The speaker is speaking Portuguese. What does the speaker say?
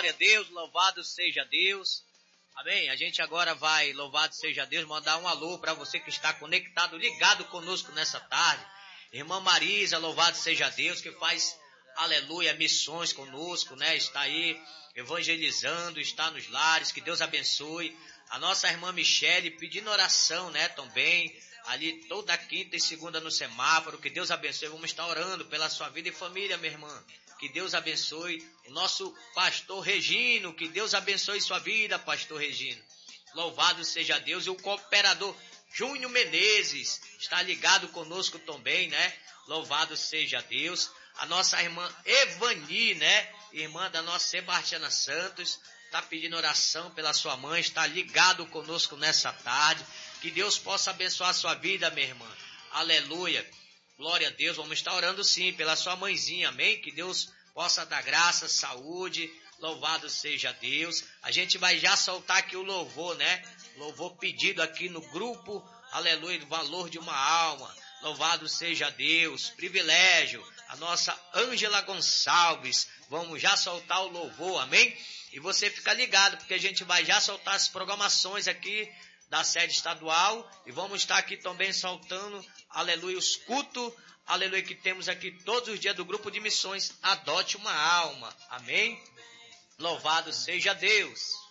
Glória a Deus, louvado seja Deus. Amém? A gente agora vai, louvado seja Deus, mandar um alô para você que está conectado, ligado conosco nessa tarde. Irmã Marisa, louvado seja Deus, que faz, aleluia, missões conosco, né? Está aí evangelizando, está nos lares, que Deus abençoe. A nossa irmã Michele pedindo oração, né? Também, ali toda quinta e segunda no semáforo, que Deus abençoe. Vamos estar orando pela sua vida e família, minha irmã. Que Deus abençoe o nosso pastor Regino, que Deus abençoe sua vida, pastor Regino. Louvado seja Deus. E o cooperador Júnior Menezes está ligado conosco também, né? Louvado seja Deus. A nossa irmã Evani, né? Irmã da nossa Sebastiana Santos, está pedindo oração pela sua mãe, está ligado conosco nessa tarde. Que Deus possa abençoar a sua vida, minha irmã. Aleluia. Glória a Deus, vamos estar orando sim pela sua mãezinha, amém? Que Deus possa dar graça, saúde, louvado seja Deus. A gente vai já soltar aqui o louvor, né? Louvor pedido aqui no grupo, aleluia, do valor de uma alma. Louvado seja Deus, privilégio. A nossa Ângela Gonçalves, vamos já soltar o louvor, amém? E você fica ligado, porque a gente vai já soltar as programações aqui da sede estadual, e vamos estar aqui também soltando, aleluia, os cultos, aleluia, que temos aqui todos os dias do grupo de missões, Adote uma Alma, amém? Louvado seja Deus.